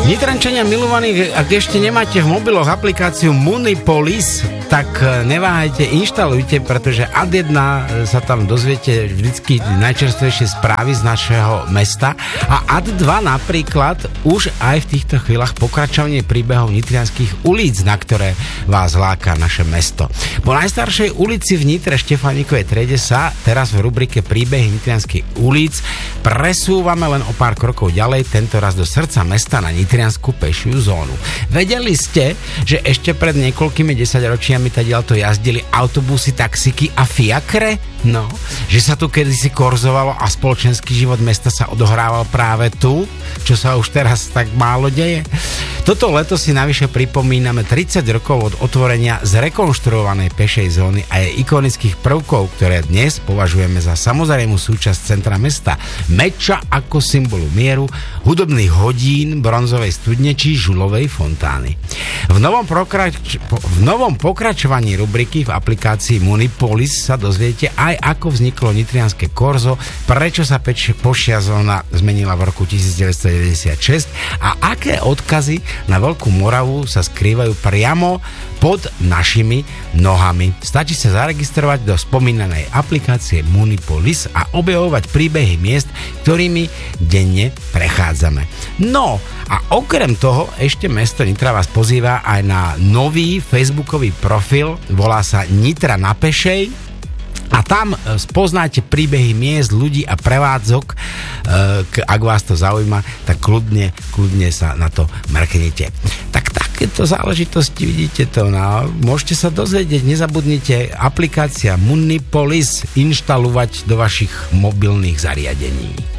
Nitrančania milovaní, ak ešte nemáte v mobiloch aplikáciu Munipolis, tak neváhajte, inštalujte, pretože ad 1 sa tam dozviete vždycky najčerstvejšie správy z našeho mesta a ad 2 napríklad už aj v týchto chvíľach pokračovanie príbehov nitrianskych ulic, na ktoré vás láka naše mesto. Po najstaršej ulici v Nitre Štefánikovej triede sa teraz v rubrike Príbehy nitrianskych ulic presúvame len o pár krokov ďalej, tentoraz do srdca mesta na nitriansku pešiu zónu. Vedeli ste, že ešte pred niekoľkými desaťročiami tadiaľto jazdili autobusy, taxíky a fiakre? No, že sa tu kedysi korzovalo a spoločenský život mesta sa odohrával práve tu, čo sa už teraz tak málo deje. Toto leto si navyše pripomíname 30 rokov od otvorenia zrekonštruovanej pešej zóny a jej ikonických prvkov, ktoré dnes považujeme za samozrejmú súčasť centra mesta. Meča ako symbolu mieru, hudobných hodín, bronzovej studne či žulovej fontány. V novom pokračovaní rubriky v aplikácii Munipolis sa dozviete aj ako vzniklo nitrianske korzo, prečo sa pešia zóna zmenila v roku 1996 a aké odkazy na Veľkú Moravu sa skrývajú priamo pod našimi nohami. Stačí sa zaregistrovať do spomínanej aplikácie Munipolis a objavovať príbehy miest, ktorými denne prechádzame. No a okrem toho ešte mesto Nitra vás pozýva aj na nový facebookový profil, volá sa Nitra na pešej. A tam spoznáte príbehy miest, ľudí a prevádzok. Ak vás to zaujíma, tak kľudne sa na to mrknite. Tak takéto záležitosti, vidíte to. No, môžete sa dozvedieť, nezabudnite aplikácia Munipolis inštalovať do vašich mobilných zariadení.